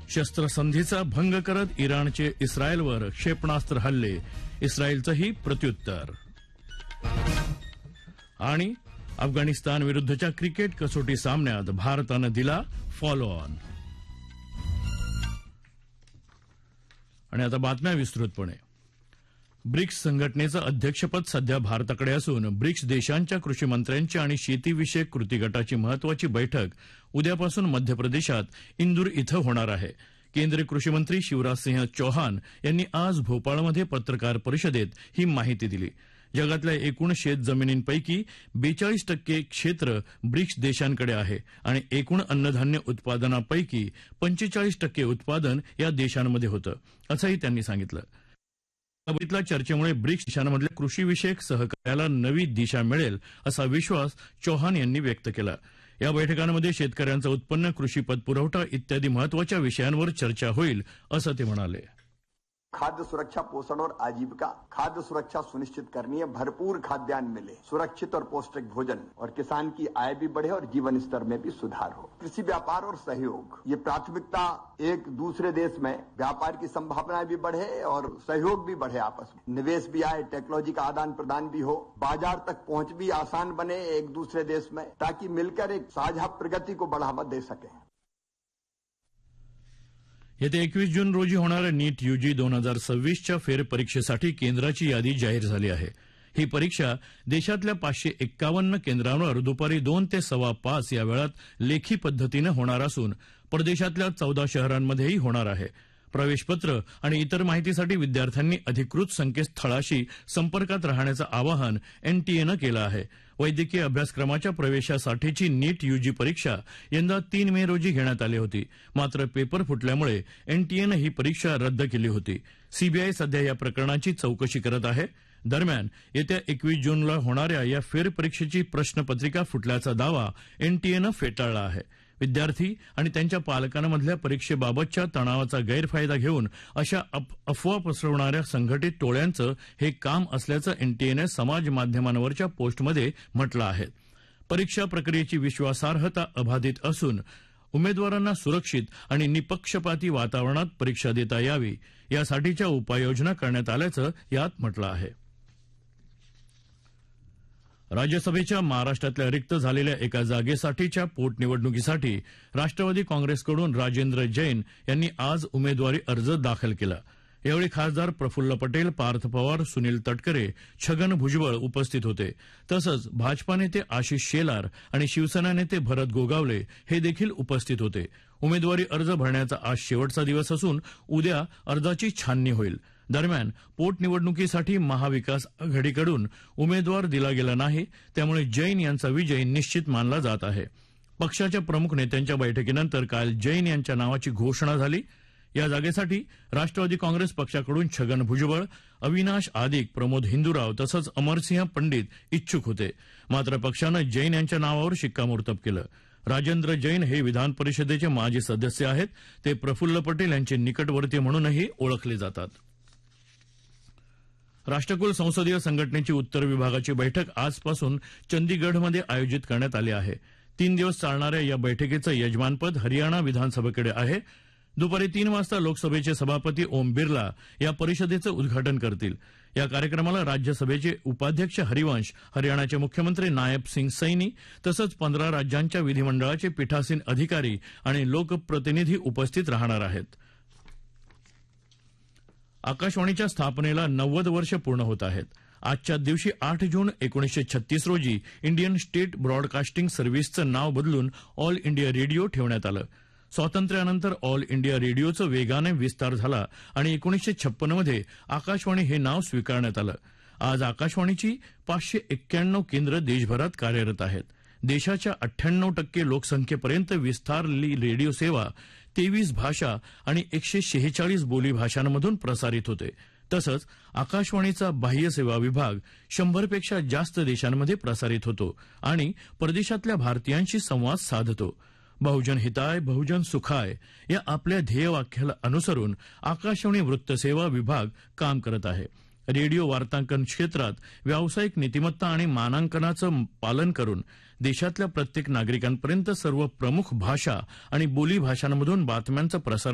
शस्त्रसंधीचा भंग करत इराणचे इस्रायलवर क्षेपणास्त्र हल्ले, इस्रायलचंही प्रत्युत्तर. आणि अफगाणिस्तान विरुद्धच्या क्रिकेट कसोटी सामन्यात भारतानं दिला फॉलो ऑन. आणि आता बातम्या विस्तृतपणे. ब्रिक्स संघटनेचं अध्यक्षपद सध्या भारताकडे असून ब्रिक्स देशांच्या कृषी मंत्र्यांची आणि शेतीविषयक कृती गटाची महत्वाची बैठक उद्यापासून मध्य प्रदेशात इंदूर इथं होणार आहे. केंद्रीय कृषी मंत्री शिवराज सिंह चौहान यांनी आज भोपाळमध्ये पत्रकार परिषदेत ही माहिती दिली. जगातल्या एकूण शेत जमिनींपैकी 42% क्षेत्र ब्रिक्स देशांकडे आहे आणि एकूण अन्नधान्य उत्पादनापैकी 45% उत्पादन या देशांमध्ये होतं, असंही त्यांनी सांगितलं. या चर्चेमुळे ब्रिक्स देशांमधल्या कृषीविषयक सहकार्याला नवी दिशा मिळेल असा विश्वास चौहान यांनी व्यक्त केला. या बैठकांमध्ये शेतकऱ्यांचं उत्पन्न, कृषी पतपुरवठा इत्यादी महत्वाच्या विषयांवर चर्चा होईल असं ते म्हणाले. खाद्य सुरक्षा, पोषण और आजीविका. खाद्य सुरक्षा सुनिश्चित करनी है, भरपूर खाद्यान्न मिले, सुरक्षित और पौष्टिक भोजन, और किसान की आय भी बढ़े और जीवन स्तर में भी सुधार हो. कृषि व्यापार और सहयोग, ये प्राथमिकता. एक दूसरे देश में व्यापार की संभावनाएं भी बढ़े और सहयोग भी बढ़े, आपस में निवेश भी आए, टेक्नोलॉजी का आदान प्रदान भी हो, बाजार तक पहुंच भी आसान बने एक दूसरे देश में, ताकि मिलकर एक साझा प्रगति को बढ़ावा दे सके. येत्या 21 जून रोजी होणाऱ्या नीट यूजी 2026च्या फेरपरीक्षेसाठी केंद्राची यादी जाहीर झाली आहे. ही परीक्षा देशातल्या 551 केंद्रांवर दुपारी 2 ते 5:15 या वेळात लेखी पद्धतीनं होणार असून परदेशातल्या 14 शहरांमध्येही होणार आहे. प्रवेशपत्र आणि इतर माहितीसाठी विद्यार्थ्यांनी अधिकृत संकेतस्थळाशी संपर्कात राहण्याचं आवाहन एनटीएनं केलं आहे. वैद्यकीय अभ्यासक्रमाच्या प्रवेशासाठीची नीट यूजी परीक्षा यंदा 3 मे रोजी घेण्यात आली होती. मात्र पेपर फुटल्यामुळे एनटीएनं ही परीक्षा रद्द केली होती. सीबीआय सध्या या प्रकरणाची चौकशी करत आहे. दरम्यान येत्या 21 जूनला होणाऱ्या या फेरपरीक्षेची प्रश्नपत्रिका फुटल्याचा दावा एनटीएनं फेटाळला आहे. विद्यार्थी आणि त्यांच्या पालकांमधल्या परीक्षेबाबतच्या तणावाचा गैरफायदा घेऊन अशा अफवा पसरवणाऱ्या संघटित टोळ्यांचं हे काम असल्याचं एनटीएनं समाज माध्यमांवरच्या पोस्टमध्ये म्हटलं आहे. परीक्षा प्रक्रियेची विश्वासार्हता अबाधित असून उमेदवारांना सुरक्षित आणि निपक्षपाती वातावरणात परीक्षा देता यावी यासाठीच्या उपाययोजना करण्यात आल्याचं यात म्हटलं आहे. राज्यसभेच्या महाराष्ट्रातल्या रिक्त झालेल्या एका जागेसाठीच्या पोटनिवडणुकीसाठी राष्ट्रवादी काँग्रेसकडून राजेंद्र जैन यांनी आज उमेदवारी अर्ज दाखल केला. यावेळी खासदार प्रफुल्ल पटेल, पार्थ पवार, सुनील तटकरे, छगन भुजबळ उपस्थित होते. तसंच भाजपा नेते आशिष शेलार आणि शिवसेना नेते भरत गोगावले हे देखील उपस्थित होते. उमेदवारी अर्ज भरण्याचा आज शेवटचा दिवस असून उद्या अर्जाची छाननी होईल. दरम्यान पोटनिवडणुकीसाठी महाविकास आघाडीकडून उमेदवार दिला गेला नाही, त्यामुळे जैन यांचा विजय निश्चित मानला जात आहे. पक्षाच्या प्रमुख नेत्यांच्या बैठकीनंतर काल जैन यांच्या नावाची घोषणा झाली. या जागेसाठी राष्ट्रवादी काँग्रेस पक्षाकडून छगन भुजबळ, अविनाश आदिक, प्रमोद हिंदुराव तसंच अमरसिंह पंडित इच्छुक होते. मात्र पक्षानं जैन यांच्या नावावर शिक्कामोर्तब केलं. राजेंद्र जैन हे विधान परिषदेचे माजी सदस्य आहेत. ते प्रफुल्ल पटेल यांचे निकटवर्ती म्हणूनही ओळखले जातात. राष्ट्रकुल संसदीय संघटनेची उत्तर विभागाची बैठक आजपासून चंदीगढमध्ये आयोजित करण्यात आली आहे. 3 दिवस चालणाऱ्या या बैठकीचं यजमानपद हरियाणा विधानसभेकडे आहे. दुपारी 3 वाजता लोकसभेचे सभापती ओम बिर्ला या परिषदेचं उद्घाटन करतील. या कार्यक्रमाला राज्यसभेचे उपाध्यक्ष हरिवंश, हरियाणाचे मुख्यमंत्री नायब सिंग सैनी तसंच 15 राज्यांच्या विधिमंडळाचे पीठासीन अधिकारी आणि लोकप्रतिनिधी उपस्थित राहणार आहेत. आकाशवाणीच्या स्थापनेला 90 वर्ष पूर्ण होत आहेत. आजच्या दिवशी 8 जून 1936 रोजी इंडियन स्टेट ब्रॉडकास्टिंग सर्व्हिसचं नाव बदलून ऑल इंडिया रेडिओ ठेवण्यात आलं. स्वातंत्र्यानंतर ऑल इंडिया रेडिओचं वेगाने विस्तार झाला आणि 1956 मध्ये आकाशवाणी हे नाव स्वीकारण्यात आलं. आज आकाशवाणीची 591 केंद्र देशभरात कार्यरत आहेत. देशाच्या 98% लोकसंख्येपर्यंत विस्तारलेली रेडिओ सेवा 23 भाषा आणि 146 बोली भाषांमधून प्रसारित होते. तसंच आकाशवाणीचा बाह्य सेवा विभाग 100पेक्षा जास्त देशांमध्ये प्रसारित होतो आणि परदेशातल्या भारतीयांशी संवाद साधतो. बहुजन हिताय बहुजन सुखाय या आपल्या ध्येयवाक्याला अनुसरून आकाशवाणी वृत्तसेवा विभाग काम करत आहे. रेडिओ वार्तांकन क्षेत्रात व्यावसायिक नीतिमत्ता आणि मानांकनाचं पालन करून देशातल्या प्रत्येक नागरिकांपर्यंत सर्व प्रमुख भाषा आणि बोली भाषांमधून बातम्यांचं प्रसारण